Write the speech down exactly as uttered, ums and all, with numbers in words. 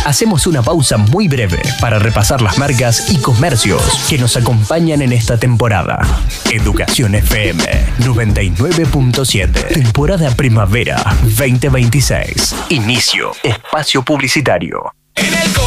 hacemos una pausa muy breve para repasar las marcas y comercios que nos acompañan en esta temporada. Educación F M noventa y nueve punto siete. Temporada Primavera veinte veintiséis. Inicio. Espacio publicitario. En el